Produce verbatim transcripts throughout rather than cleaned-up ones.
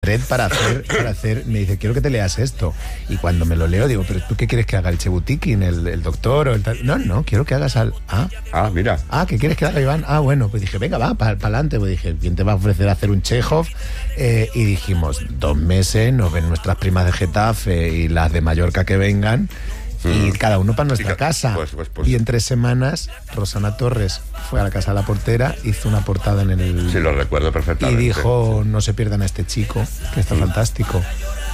para hacer, para hacer, me dice, quiero que te leas esto. Y cuando me lo leo, digo, ¿pero tú qué quieres que haga? ¿El Chebutikin, el, el doctor o el tal? No, no, quiero que hagas al... Ah, ah mira. Ah, ¿qué quieres que haga, Iván? Ah, bueno, pues dije, venga, va, para pa adelante. Pues dije, ¿quién te va a ofrecer hacer un Chekhov? Eh, y dijimos, dos meses, nos ven nuestras primas de Getafe y las de Mallorca que vengan. Y cada uno para nuestra casa. Pues, pues, pues. Y en tres semanas, Rosana Torres fue a la casa de la portera, hizo una portada en el... Sí, lo recuerdo perfectamente. Y dijo, no se pierdan a este chico, que está mm. fantástico.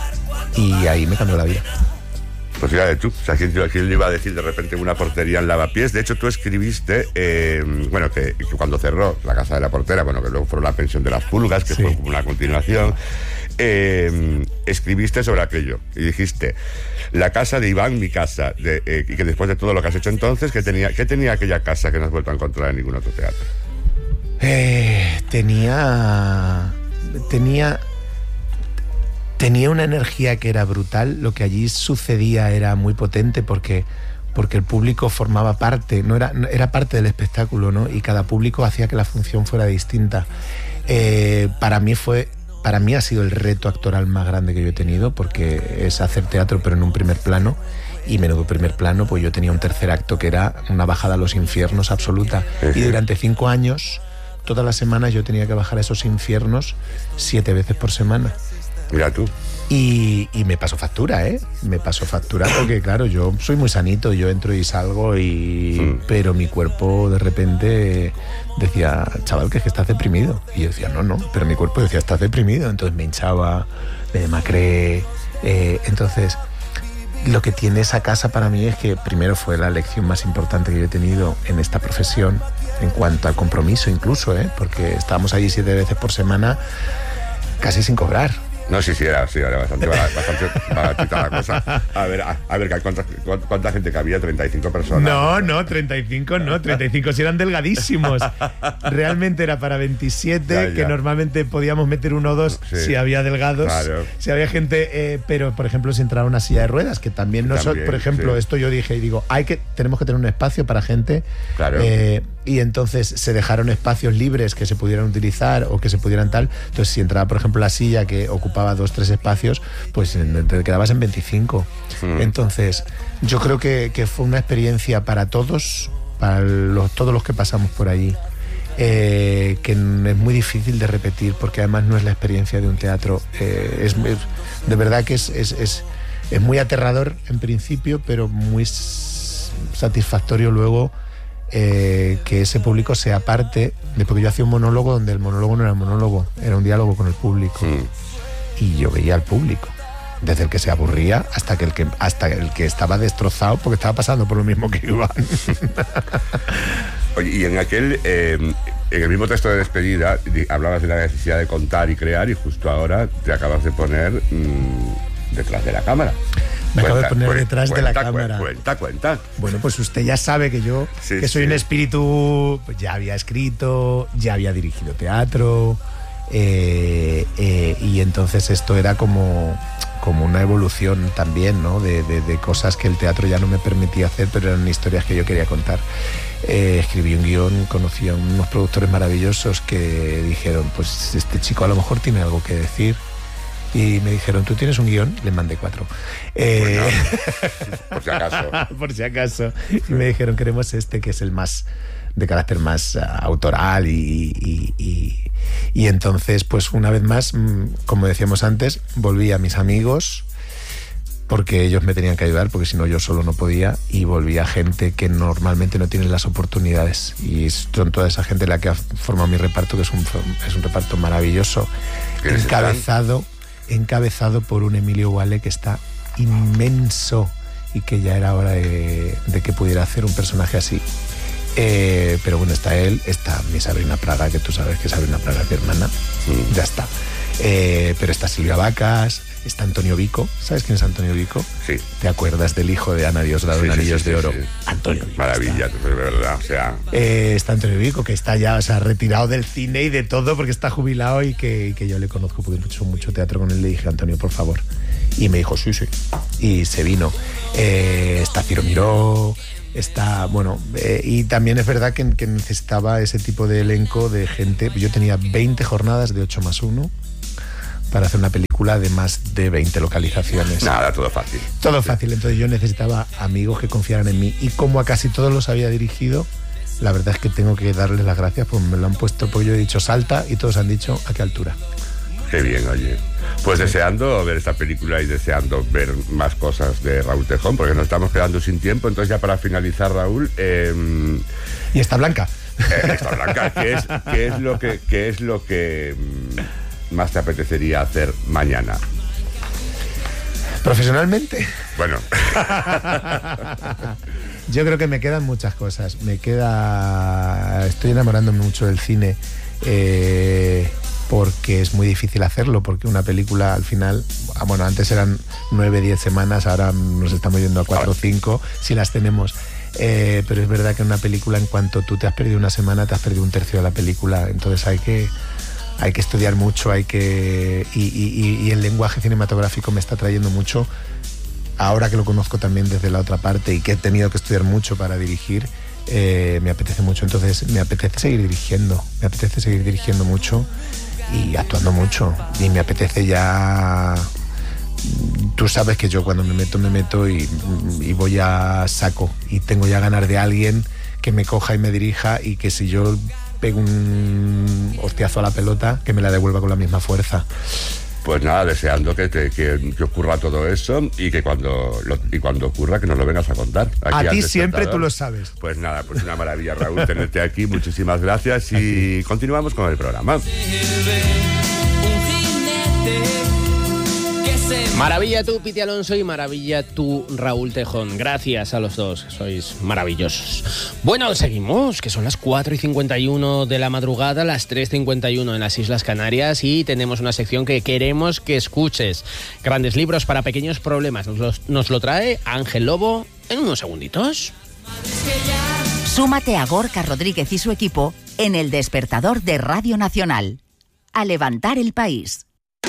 Y ahí me cambió la vida. Pues fíjate tú, o sea, ¿quién, quién le iba a decir de repente una portería en Lavapiés? De hecho, tú escribiste, eh, bueno, que, que cuando cerró la casa de la portera, bueno, que luego fueron la pensión de las pulgas, que sí. fue como una continuación, eh, escribiste sobre aquello y dijiste, la casa de Iván, mi casa, de, eh, y que después de todo lo que has hecho entonces, ¿qué tenía, qué tenía aquella casa que no has vuelto a encontrar en ningún otro teatro? Eh, tenía... Tenía... Tenía una energía que era brutal, lo que allí sucedía era muy potente porque, porque el público formaba parte, no era, era parte del espectáculo, ¿no? Y cada público hacía que la función fuera distinta. Eh, para mí fue, para mí ha sido el reto actoral más grande que yo he tenido, porque es hacer teatro pero en un primer plano, y menudo primer plano, pues yo tenía un tercer acto que era una bajada a los infiernos absoluta. Y durante cinco años, todas las semanas yo tenía que bajar a esos infiernos siete veces por semana. Mira tú. Y, y me pasó factura, ¿eh? Me pasó factura porque, claro, yo soy muy sanito, yo entro y salgo, y mm. pero mi cuerpo de repente decía, chaval, que es que estás deprimido. Y yo decía, no, no, pero mi cuerpo decía, estás deprimido. Entonces me hinchaba, me demacré. Eh, entonces, lo que tiene esa casa para mí es que primero fue la lección más importante que yo he tenido en esta profesión, en cuanto al compromiso incluso, ¿eh? Porque estábamos allí siete veces por semana, casi sin cobrar. No, sí, sí, era, sí, era bastante, bastante baratita la cosa. A ver, a, a ver, ¿cuánta, ¿cuánta gente cabía? treinta y cinco personas. No, no, treinta y cinco no, treinta y cinco si eran delgadísimos. Realmente era para veintisiete, ya, ya. Que normalmente podíamos meter uno o dos, sí, si había delgados, claro. Si había gente, eh, pero por ejemplo si entraba una silla de ruedas, que también no son, por ejemplo, sí. Esto yo dije y digo, hay que, tenemos que tener un espacio para gente, claro. eh, y entonces se dejaron espacios libres que se pudieran utilizar o que se pudieran tal. Entonces si entraba por ejemplo la silla que ocupaba dos, tres espacios, pues te quedabas en veinticinco. Mm. Entonces yo creo que, que fue una experiencia para todos, para los, todos los que pasamos por allí, eh, que es muy difícil de repetir, porque además no es la experiencia de un teatro, eh, es, es de verdad que es, es, es, es muy aterrador en principio, pero muy satisfactorio luego. Eh, que ese público sea parte de, porque yo hacía un monólogo donde el monólogo no era un monólogo, era un diálogo con el público. Mm. Y yo veía al público, desde el que se aburría hasta que el que hasta el que estaba destrozado porque estaba pasando por lo mismo que Iván. Oye, y en aquel eh, en el mismo texto de despedida hablabas de la necesidad de contar y crear, y justo ahora te acabas de poner mmm, detrás de la cámara. Me cuenta, acabo de poner cuenta, detrás cuenta, de la cámara. Cuenta, cuenta. Bueno, pues usted ya sabe que yo, sí, que soy sí. un espíritu, pues ya había escrito, ya había dirigido teatro, eh, eh, y entonces esto era como, como una evolución también, ¿no? De, de, de cosas que el teatro ya no me permitía hacer, pero eran historias que yo quería contar. Eh, escribí un guión, conocí a unos productores maravillosos que dijeron, pues este chico a lo mejor tiene algo que decir. Y me dijeron, ¿tú tienes un guión? Le mandé cuatro. Eh... Bueno, por si acaso. Por si acaso. Y me dijeron, queremos este, que es el más, de carácter más uh, autoral. Y, y, y, y entonces, pues una vez más, como decíamos antes, volví a mis amigos, porque ellos me tenían que ayudar, porque si no yo solo no podía, y volví a gente que normalmente no tiene las oportunidades, y son toda esa gente la que ha formado mi reparto, que es un, es un reparto maravilloso, encabezado... encabezado por un Emilio Wale que está inmenso y que ya era hora de, de que pudiera hacer un personaje así. Eh, pero bueno, está él, está mi Sabrina Praga, que tú sabes que Sabrina Praga es mi hermana, mm. ya está. Eh, pero está Silvia Vacas, está Antonio Vico. ¿Sabes quién es Antonio Vico? Sí. ¿Te acuerdas del hijo de Ana Diosdado en sí, Anillos sí, sí, de Oro? Sí, sí. Antonio Vico. Maravilla, de verdad, o sea... Eh, está Antonio Vico, que está ya, o sea, retirado del cine y de todo porque está jubilado, y que, y que yo le conozco porque he hecho mucho teatro con él. Le dije, Antonio, por favor. Y me dijo, sí, sí. Y se vino. Eh, está Ciro Miró, está, bueno, eh, y también es verdad que, que necesitaba ese tipo de elenco de gente. Yo tenía veinte jornadas de ocho más uno, para hacer una película de más de veinte localizaciones. Nada, todo fácil. Todo fácil, entonces yo necesitaba amigos que confiaran en mí, y como a casi todos los había dirigido, la verdad es que tengo que darles las gracias, pues me lo han puesto, porque yo he dicho salta y todos han dicho a qué altura. Qué bien, oye. Pues sí. Deseando ver esta película y deseando ver más cosas de Raúl Tejón, porque nos estamos quedando sin tiempo. Entonces, ya para finalizar, Raúl... Eh, y está Blanca. Eh, está Blanca. ¿Qué es, qué es lo que, qué es lo que más te apetecería hacer mañana? ¿Profesionalmente? Bueno. Yo creo que me quedan muchas cosas. Me queda... Estoy enamorándome mucho del cine. Eh... porque es muy difícil hacerlo, porque una película al final, bueno, antes eran nueve, diez semanas, ahora nos estamos yendo a cuatro o cinco, si las tenemos, eh, pero es verdad que una película, en cuanto tú te has perdido una semana, te has perdido un tercio de la película, entonces hay que, hay que estudiar mucho, hay que y, y, y el lenguaje cinematográfico me está trayendo mucho, ahora que lo conozco también desde la otra parte y que he tenido que estudiar mucho para dirigir. Eh, me apetece mucho, entonces me apetece seguir dirigiendo, me apetece seguir dirigiendo mucho y actuando mucho, y me apetece ya... Tú sabes que yo cuando me meto, me meto y, y voy a saco, y tengo ya ganas de alguien que me coja y me dirija, y que si yo pego un hostiazo a la pelota, que me la devuelva con la misma fuerza. Pues nada, deseando que, te, que, que ocurra todo eso, y que cuando lo, y cuando ocurra que nos lo vengas a contar. Aquí a ti siempre tú lo sabes. Pues nada, pues una maravilla, Raúl, tenerte aquí. Muchísimas gracias, y continuamos con el programa. Maravilla tú, Piti Alonso, y maravilla tú, Raúl Tejón. Gracias a los dos, sois maravillosos. Bueno, seguimos, que son las cuatro y cincuenta y uno de la madrugada, las tres cincuenta y uno en las Islas Canarias, y tenemos una sección que queremos que escuches. Grandes libros para pequeños problemas. Nos lo, nos lo trae Ángel Lobo en unos segunditos. Súmate a Gorka Rodríguez y su equipo en El Despertador de Radio Nacional. A levantar el país.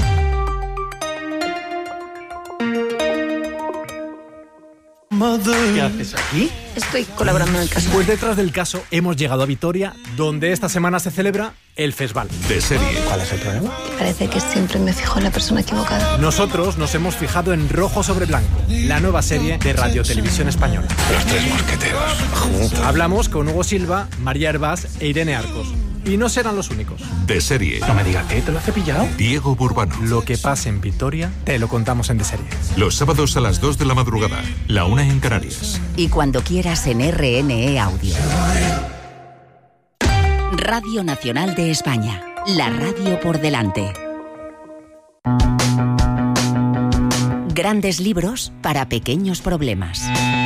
¿Qué haces aquí? Estoy colaborando en el caso. Pues detrás del caso hemos llegado a Vitoria, donde esta semana se celebra el Festival. De serie. ¿Cuál es el problema? Parece que siempre me fijo en la persona equivocada. Nosotros nos hemos fijado en Rojo sobre Blanco, la nueva serie de Radio Televisión Española. Los tres mosqueteros. Juntos. Hablamos con Hugo Silva, María Hervás e Irene Arcos. Y no serán los únicos. De serie. No me digas que te lo has cepillado. Diego Burbano. Lo que pasa en Vitoria, te lo contamos en De Serie. Los sábados a las dos de la madrugada, la una en Canarias. Y cuando quieras en R N E Audio. Radio Nacional de España. La radio por delante. Grandes libros para pequeños problemas.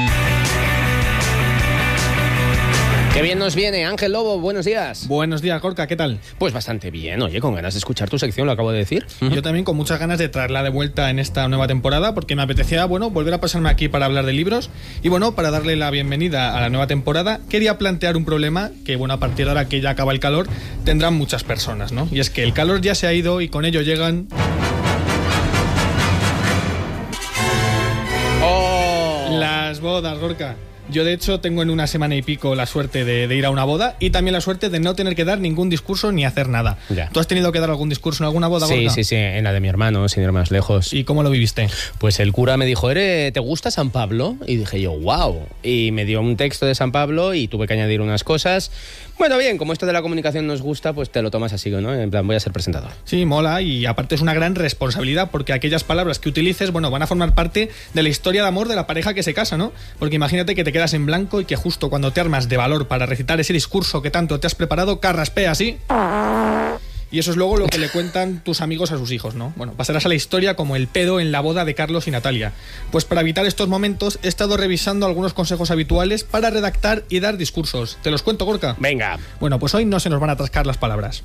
Qué bien nos viene, Ángel Lobo, buenos días. Buenos días, Gorka, ¿qué tal? Pues bastante bien, oye, con ganas de escuchar tu sección, lo acabo de decir. Yo también con muchas ganas de traerla de vuelta en esta nueva temporada, porque me apetecía, bueno, volver a pasarme aquí para hablar de libros. Y bueno, para darle la bienvenida a la nueva temporada, quería plantear un problema que, bueno, a partir de ahora que ya acaba el calor, tendrán muchas personas, ¿no? Y es que el calor ya se ha ido y con ello llegan... ¡Oh! Las bodas, Gorka. Yo, de hecho, tengo en una semana y pico la suerte de, de ir a una boda, y también la suerte de no tener que dar ningún discurso ni hacer nada. Ya. ¿Tú has tenido que dar algún discurso en alguna boda, Sí, Gorka? sí, sí, en la de mi hermano, sin ir más lejos. ¿Y cómo lo viviste? Pues el cura me dijo, ¿Eres, ¿te gusta San Pablo? Y dije yo, wow. Y me dio un texto de San Pablo y tuve que añadir unas cosas. Bueno, bien, como esto de la comunicación nos gusta, pues te lo tomas así, ¿no? En plan, voy a ser presentador. Sí, mola, y aparte es una gran responsabilidad, porque aquellas palabras que utilices, bueno, van a formar parte de la historia de amor de la pareja que se casa, ¿no? Porque imagínate que te quedas en blanco y que justo cuando te armas de valor para recitar ese discurso que tanto te has preparado, carraspeas así. Y eso es luego lo que le cuentan tus amigos a sus hijos, ¿no? Bueno, pasarás a la historia como el pedo en la boda de Carlos y Natalia. Pues para evitar estos momentos he estado revisando algunos consejos habituales para redactar y dar discursos. ¿Te los cuento, Gorka? Venga. Bueno, pues hoy no se nos van a atascar las palabras.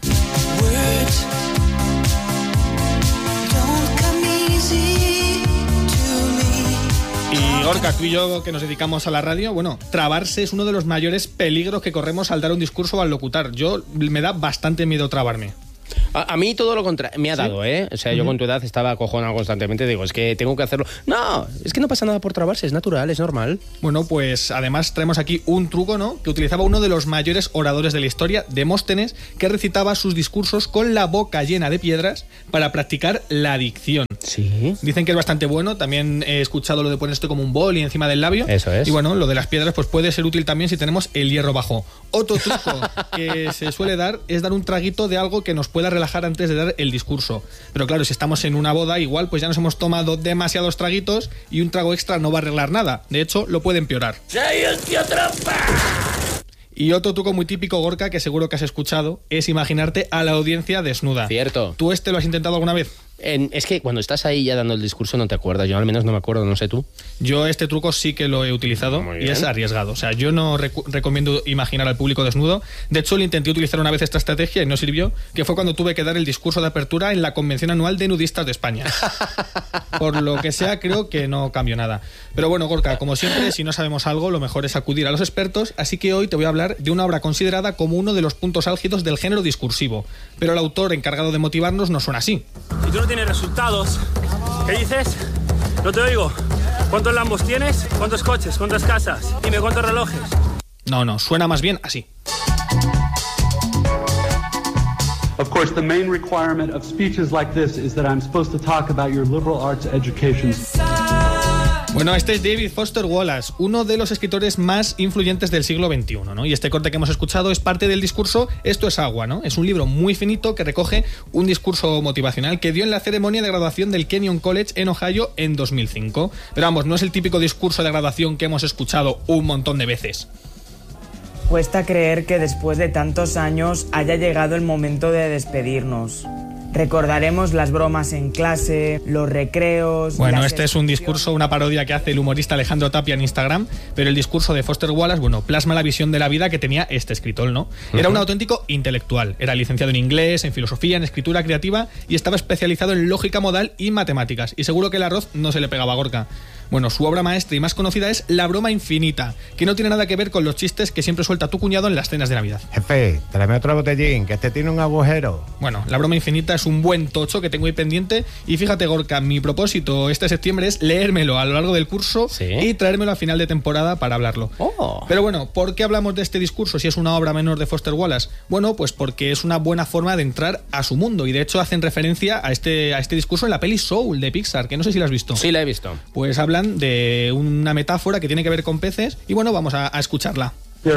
Y Gorka, tú y yo que nos dedicamos a la radio, bueno, trabarse es uno de los mayores peligros que corremos al dar un discurso o al locutar. Yo me da bastante miedo trabarme. A, a mí todo lo contrario, me ha dado, ¿Sí? ¿eh? O sea, yo uh-huh. con tu edad estaba acojonado constantemente, digo, es que tengo que hacerlo. No, es que no pasa nada por trabarse, es natural, es normal. Bueno, pues además traemos aquí un truco, ¿no? Que utilizaba uno de los mayores oradores de la historia, Demóstenes, que recitaba sus discursos con la boca llena de piedras para practicar la dicción. Sí. Dicen que es bastante bueno, también he escuchado lo de poner esto como un boli encima del labio. Eso es. Y bueno, lo de las piedras pues puede ser útil también si tenemos el hierro bajo. Otro truco que se suele dar es dar un traguito de algo que nos pueda relajar antes de dar el discurso. Pero claro, si estamos en una boda, igual pues ya nos hemos tomado demasiados traguitos y un trago extra no va a arreglar nada. De hecho, lo puede empeorar. ¡Soy el tío Trampa! Y otro truco muy típico, Gorka, que seguro que has escuchado, es imaginarte a la audiencia desnuda. Cierto. ¿Tú este lo has intentado alguna vez? En, es que cuando estás ahí ya dando el discurso no te acuerdas, yo al menos no me acuerdo, no sé tú. Yo este truco sí que lo he utilizado y es arriesgado. O sea, yo no recu- recomiendo imaginar al público desnudo. De hecho, le intenté utilizar una vez esta estrategia y no sirvió, que fue cuando tuve que dar el discurso de apertura en la Convención Anual de Nudistas de España. Por lo que sea, creo que no cambió nada. Pero bueno, Gorka, como siempre, si no sabemos algo, lo mejor es acudir a los expertos, así que hoy te voy a hablar de una obra considerada como uno de los puntos álgidos del género discursivo. Pero el autor encargado de motivarnos no suena así. Si tú no tienes resultados, ¿qué dices? No te oigo. ¿Cuántos Lambos tienes? ¿Cuántos coches? ¿Cuántas casas? Dime, ¿cuántos relojes? No, no, suena más bien así. Of course, the main requirement of speeches like this is that I'm supposed to talk about your liberal arts education. Bueno, este es David Foster Wallace, uno de los escritores más influyentes del siglo veintiuno, ¿no? Y este corte que hemos escuchado es parte del discurso Esto es agua, ¿no? Es un libro muy finito que recoge un discurso motivacional que dio en la ceremonia de graduación del Kenyon College en Ohio en dos mil cinco. Pero vamos, no es el típico discurso de graduación que hemos escuchado un montón de veces. Cuesta creer que después de tantos años haya llegado el momento de despedirnos. Recordaremos las bromas en clase, los recreos... Bueno, este es un discurso, una parodia que hace el humorista Alejandro Tapia en Instagram, pero el discurso de Foster Wallace, bueno, plasma la visión de la vida que tenía este escritor, ¿no? Era un auténtico intelectual, era licenciado en inglés, en filosofía, en escritura creativa y estaba especializado en lógica modal y matemáticas, y seguro que el arroz no se le pegaba a Gorka. Bueno, su obra maestra y más conocida es La broma infinita, que no tiene nada que ver con los chistes que siempre suelta tu cuñado en las cenas de Navidad. Jefe, tráeme otro botellín, que este tiene un agujero. Bueno, La broma infinita es un buen tocho que tengo ahí pendiente y fíjate, Gorka, mi propósito este septiembre es leérmelo a lo largo del curso, ¿sí?, y traérmelo a final de temporada para hablarlo. Oh. Pero bueno, ¿por qué hablamos de este discurso si es una obra menor de Foster Wallace? Bueno, pues porque es una buena forma de entrar a su mundo y de hecho hacen referencia a este, a este discurso en la peli Soul de Pixar, que no sé si la has visto. Sí, la he visto. Pues hablan de una metáfora que tiene que ver con peces y bueno, vamos a, a escucharla.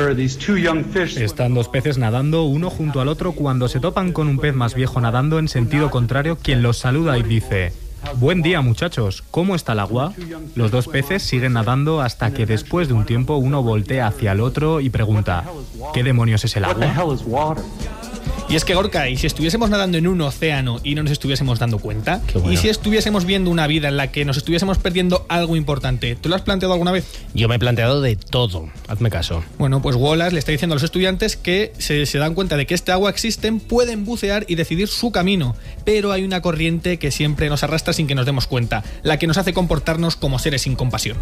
Están dos peces nadando uno junto al otro cuando se topan con un pez más viejo nadando en sentido contrario, quien los saluda y dice: buen día, muchachos, ¿cómo está el agua? Los dos peces siguen nadando hasta que después de un tiempo uno voltea hacia el otro y pregunta: ¿qué demonios es el agua? Y es que, Gorka, ¿y si estuviésemos nadando en un océano y no nos estuviésemos dando cuenta? Bueno. ¿Y si estuviésemos viendo una vida en la que nos estuviésemos perdiendo algo importante? ¿Tú lo has planteado alguna vez? Yo me he planteado de todo, hazme caso. Bueno, pues Wallace le está diciendo a los estudiantes que se, se dan cuenta de que este agua existen, pueden bucear y decidir su camino, pero hay una corriente que siempre nos arrastra sin que nos demos cuenta, la que nos hace comportarnos como seres sin compasión.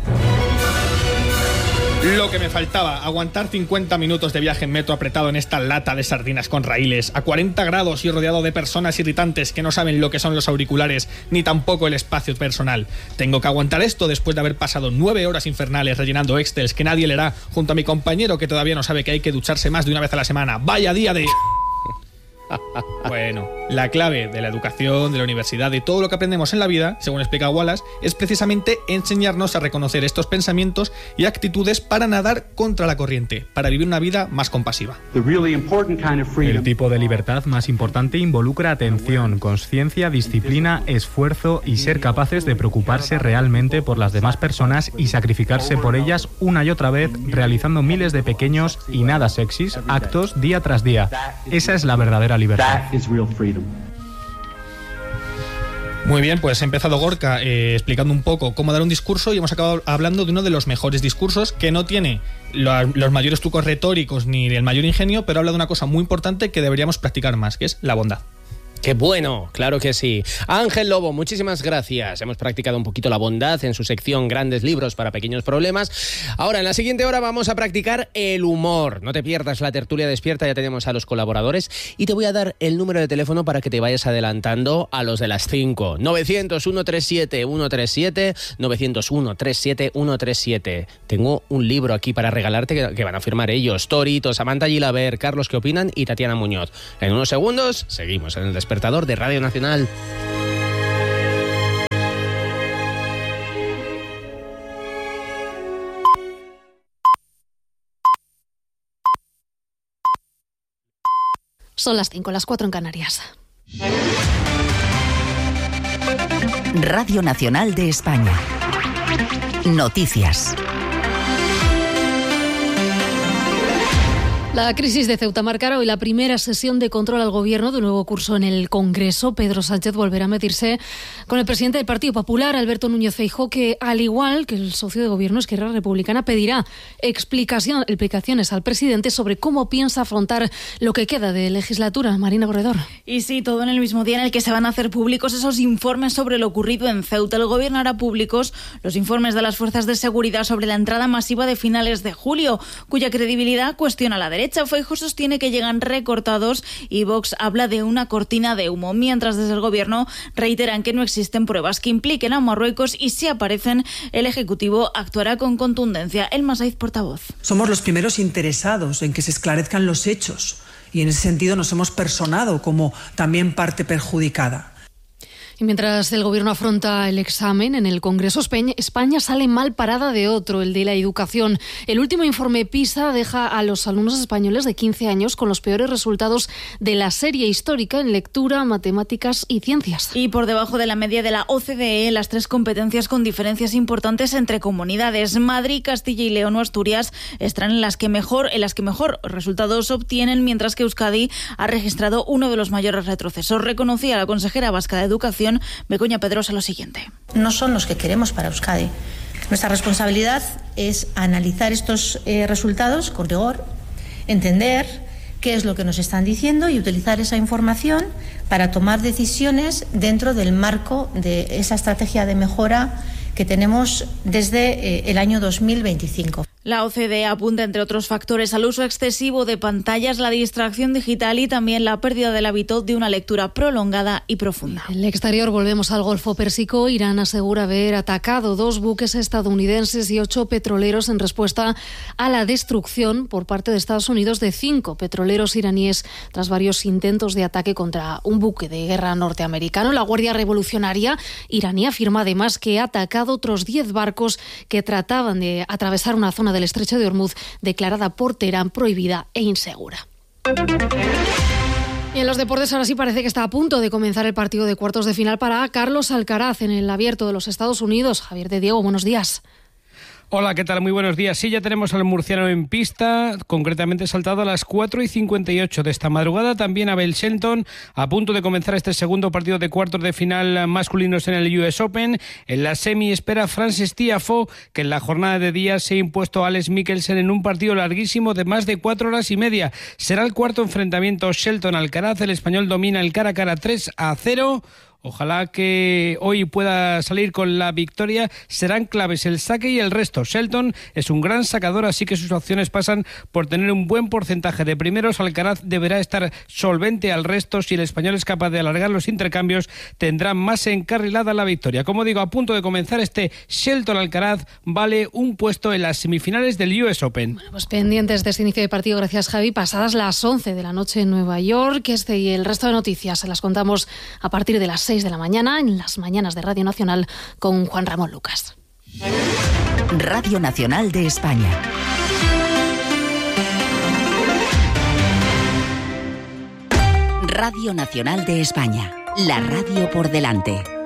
Lo que me faltaba, aguantar cincuenta minutos de viaje en metro apretado en esta lata de sardinas con raíles, a cuarenta grados y rodeado de personas irritantes que no saben lo que son los auriculares, ni tampoco el espacio personal. Tengo que aguantar esto después de haber pasado nueve horas infernales rellenando Excels que nadie leerá, junto a mi compañero que todavía no sabe que hay que ducharse más de una vez a la semana. ¡Vaya día de...! Bueno, la clave de la educación, de la universidad, de todo lo que aprendemos en la vida, según explica Wallace, es precisamente enseñarnos a reconocer estos pensamientos y actitudes para nadar contra la corriente, para vivir una vida más compasiva. El tipo de libertad más importante involucra atención, conciencia, disciplina, esfuerzo y ser capaces de preocuparse realmente por las demás personas y sacrificarse por ellas una y otra vez, realizando miles de pequeños y nada sexys actos día tras día. Esa es la verdadera libertad. Muy bien, pues he empezado, Gorka, eh, explicando un poco cómo dar un discurso y hemos acabado hablando de uno de los mejores discursos que no tiene lo, los mayores trucos retóricos ni el mayor ingenio, pero habla de una cosa muy importante que deberíamos practicar más, que es la bondad. ¡Qué bueno! Claro que sí. Ángel Lobo, muchísimas gracias. Hemos practicado un poquito la bondad en su sección Grandes Libros para Pequeños Problemas. Ahora, en la siguiente hora vamos a practicar el humor. No te pierdas la tertulia despierta, ya tenemos a los colaboradores y te voy a dar el número de teléfono para que te vayas adelantando a los de las cinco. novecientos, ciento treinta y siete, ciento treinta y siete, novecientos, ciento treinta y siete, ciento treinta y siete. Tengo un libro aquí para regalarte que, que van a firmar ellos. Torito, Samantha Gilaber, Carlos ¿Qué opinan? Y Tatiana Muñoz. En unos segundos seguimos en el despertador de Radio Nacional. Son las cinco, las cuatro en Canarias. Radio Nacional de España. Noticias. La crisis de Ceuta marcará hoy la primera sesión de control al gobierno de un nuevo curso en el Congreso. Pedro Sánchez volverá a medirse con el presidente del Partido Popular, Alberto Núñez Feijóo, que, al igual que el socio de gobierno Esquerra Republicana, pedirá explicación, explicaciones al presidente sobre cómo piensa afrontar lo que queda de legislatura. Marina Borredor. Y sí, todo en el mismo día en el que se van a hacer públicos esos informes sobre lo ocurrido en Ceuta. El gobierno hará públicos los informes de las fuerzas de seguridad sobre la entrada masiva de finales de julio, cuya credibilidad cuestiona la derecha. Feijóo sostiene que llegan recortados y Vox habla de una cortina de humo, mientras desde el gobierno reiteran que no existen pruebas que impliquen a Marruecos y si aparecen, el Ejecutivo actuará con contundencia. El Masaiz, portavoz. Somos los primeros interesados en que se esclarezcan los hechos y en ese sentido nos hemos personado como también parte perjudicada. Y mientras el gobierno afronta el examen en el Congreso, España sale mal parada de otro, el de la educación. El último informe PISA deja a los alumnos españoles de quince años con los peores resultados de la serie histórica en lectura, matemáticas y ciencias. Y por debajo de la media de la O C D E, las tres competencias con diferencias importantes entre comunidades. Madrid, Castilla y León o Asturias están en las que mejor, en las que mejor resultados obtienen, mientras que Euskadi ha registrado uno de los mayores retrocesos. Reconocía la consejera vasca de Educación, Begoña Pedrosa, lo siguiente. No son los que queremos para Euskadi. Nuestra responsabilidad es analizar estos eh, resultados con rigor, entender qué es lo que nos están diciendo y utilizar esa información para tomar decisiones dentro del marco de esa estrategia de mejora que tenemos desde eh, el año dos mil veinticinco. La O C D E apunta, entre otros factores, al uso excesivo de pantallas, la distracción digital y también la pérdida del hábito de una lectura prolongada y profunda. En el exterior volvemos al Golfo Pérsico. Irán asegura haber atacado dos buques estadounidenses y ocho petroleros en respuesta a la destrucción por parte de Estados Unidos de cinco petroleros iraníes tras varios intentos de ataque contra un buque de guerra norteamericano. La Guardia Revolucionaria iraní afirma además que ha atacado otros diez barcos que trataban de atravesar una zona del estrecho de Hormuz declarada por Teherán prohibida e insegura. Y en los deportes ahora sí parece que está a punto de comenzar el partido de cuartos de final para Carlos Alcaraz en el Abierto de los Estados Unidos. Javier de Diego, buenos días. Hola, ¿qué tal? Muy buenos días. Sí, ya tenemos al murciano en pista, concretamente saltado a las cuatro y cincuenta y ocho de esta madrugada. También Abel Shelton, a punto de comenzar este segundo partido de cuartos de final masculinos en el U S Open. En la semi espera Frances Tiafoe, que en la jornada de día se ha impuesto a Alex Mikkelsen en un partido larguísimo de más de cuatro horas y media. Será el cuarto enfrentamiento Shelton-Alcaraz. El español domina el cara a cara tres a cero. Ojalá que hoy pueda salir con la victoria. Serán claves el saque y el resto. Shelton es un gran sacador, así que sus opciones pasan por tener un buen porcentaje de primeros. Alcaraz deberá estar solvente al resto. Si el español es capaz de alargar los intercambios, tendrá más encarrilada la victoria. Como digo, a punto de comenzar este Shelton-Alcaraz, vale un puesto en las semifinales del U S Open. Bueno, pues pendientes de este inicio de partido, gracias Javi. Pasadas las once de la noche en Nueva York. Este y el resto de noticias se las contamos a partir de las seis de la mañana en las mañanas de Radio Nacional con Juan Ramón Lucas. Radio Nacional de España. Radio Nacional de España. La radio por delante.